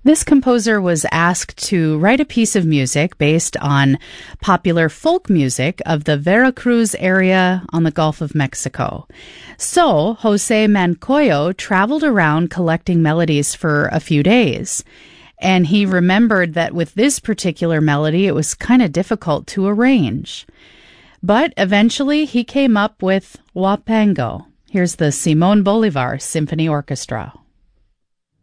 This composer was asked to write a piece of music based on popular folk music of the Veracruz area on the Gulf of Mexico. So, Jose Mancoyo traveled around collecting melodies for a few days. And he remembered that with this particular melody, it was kind of difficult to arrange. But eventually, he came up with Huapango. Here's the Simón Bolívar Symphony Orchestra.